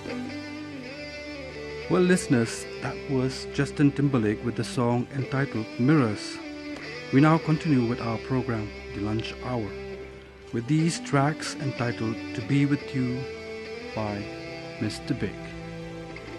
Well, listeners, that was Justin Timberlake with the song entitled Mirrors. We now continue with our program, The Lunch Hour, with these tracks entitled To Be With You by Mr. Big.